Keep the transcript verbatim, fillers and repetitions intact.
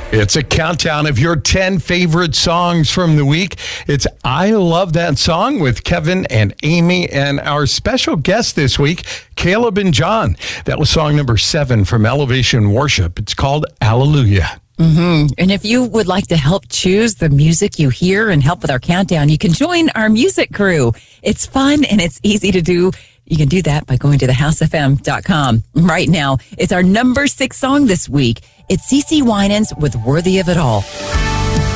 It's a countdown of your ten favorite songs from the week. It's I Love That Song with Kevin and Amy and our special guest this week, Caleb and John. That was song number seven from Elevation Worship. It's called Hallelujah. Mm-hmm. And if you would like to help choose the music you hear and help with our countdown, you can join our music crew. It's fun and it's easy to do. You can do that by going to the house f m dot com. Right now, it's our number six song this week. It's CeCe Winans with Worthy of It All.